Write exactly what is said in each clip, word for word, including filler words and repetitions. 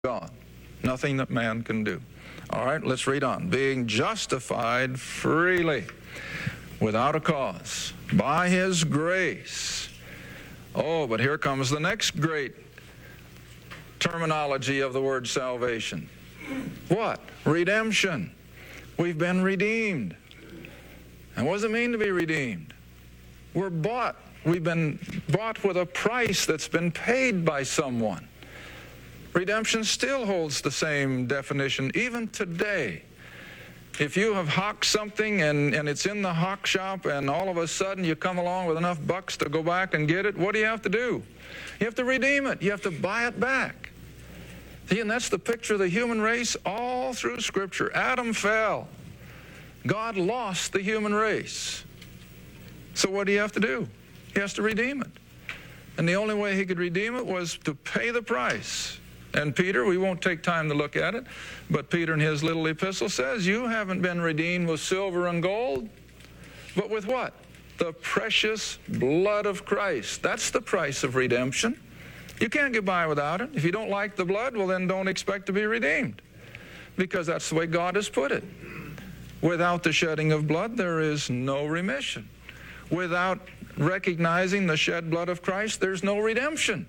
God. Nothing that man can do. All right, let's read on. Being justified freely, without a cause, by his grace. Oh, but here comes the next great terminology of the word salvation. What? Redemption. We've been redeemed. And what does it mean to be redeemed? We're bought. We've been bought with a price that's been paid by someone. Redemption still holds the same definition even today. If you have hawked something and, and it's in the hawk shop and all of a sudden you come along with enough bucks to go back and get it, what do you have to do? You have to redeem it. You have to buy it back. See, and that's the picture of the human race all through Scripture. Adam fell. God lost the human race. So what do you have to do? He has to redeem it. And the only way he could redeem it was to pay the price. And Peter, we won't take time to look at it, but Peter in his little epistle says, you haven't been redeemed with silver and gold, but with what? The precious blood of Christ. That's the price of redemption. You can't get by without it. If you don't like the blood, well then don't expect to be redeemed, because that's the way God has put it. Without the shedding of blood, there is no remission. Without recognizing the shed blood of Christ, there's no redemption.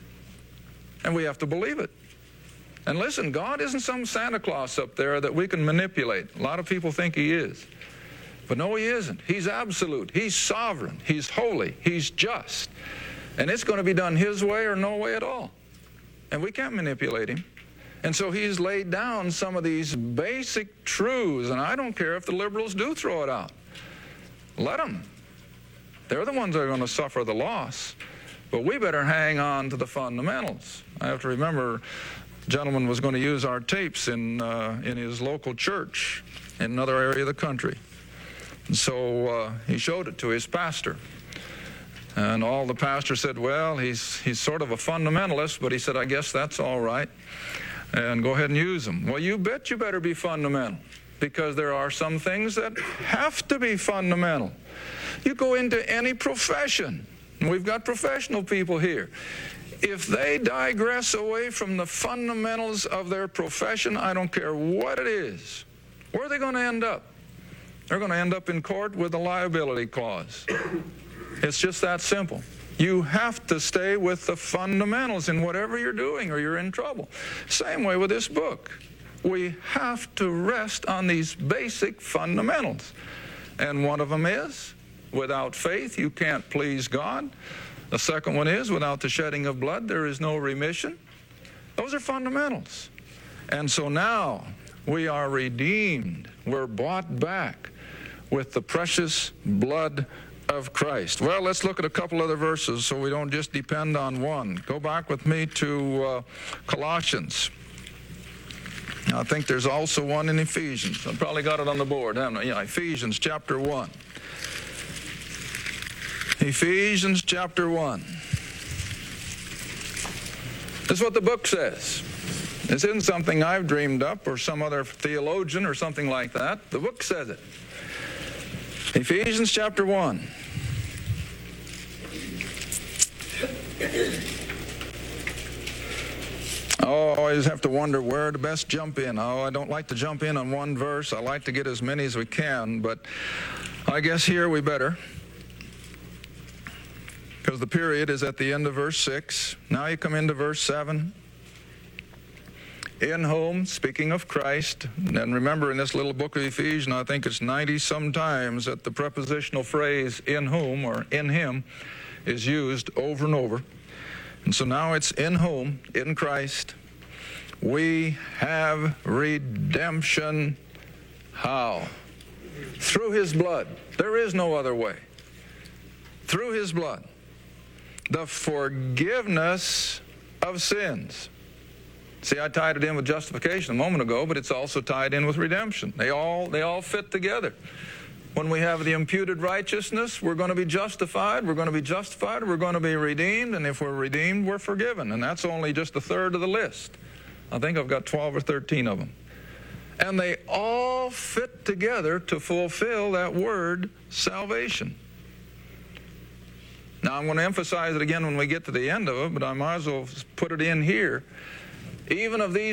And we have to believe it. And listen, God isn't some Santa Claus up there that we can manipulate. A lot of people think he is. But no, he isn't. He's absolute. He's sovereign. He's holy. He's just. And it's going to be done his way or no way at all. And we can't manipulate him. And so he's laid down some of these basic truths. And I don't care if the liberals do throw it out. Let them. They're the ones that are going to suffer the loss. But we better hang on to the fundamentals. I have to remember, a gentleman was going to use our tapes in uh, in his local church in another area of the country. And so uh, he showed it to his pastor. And all the pastor said, well, he's, he's sort of a fundamentalist, but he said, I guess that's all right. And go ahead and use them. Well, you bet you better be fundamental, because there are some things that have to be fundamental. You go into any profession. We've got professional people here. If they digress away from the fundamentals of their profession, I don't care what it is, where are they going to end up? They're going to end up in court with a liability clause. It's just that simple. You have to stay with the fundamentals in whatever you're doing or you're in trouble. Same way with this book. We have to rest on these basic fundamentals. And one of them is, without faith, you can't please God. The second one is, without the shedding of blood, there is no remission. Those are fundamentals. And so now we are redeemed. We're bought back with the precious blood of Christ. Well, let's look at a couple other verses so we don't just depend on one. Go back with me to uh, Colossians. I think there's also one in Ephesians. I've probably got it on the board, haven't I? Yeah, Ephesians chapter one. Ephesians chapter one. This is what the book says. This isn't something I've dreamed up or some other theologian or something like that. The book says it. Ephesians chapter one. Oh, I always have to wonder where to best jump in. Oh, I don't like to jump in on one verse. I like to get as many as we can, but I guess here we better, because the period is at the end of verse six. Now you come into verse seven. In whom, speaking of Christ, and remember in this little book of Ephesians, I think it's ninety sometimes that the prepositional phrase in whom or in him is used over and over. And so now it's in whom, in Christ, we have redemption. How? Through his blood. There is no other way. Through his blood. The forgiveness of sins. See, I tied it in with justification a moment ago, but it's also tied in with redemption. They all, they all fit together. When we have the imputed righteousness, we're going to be justified, we're going to be justified, we're going to be redeemed, and if we're redeemed, we're forgiven. And that's only just a third of the list. I think I've got twelve or thirteen of them. And they all fit together to fulfill that word, salvation. Now, I'm going to emphasize it again when we get to the end of it, but I might as well put it in here. even of these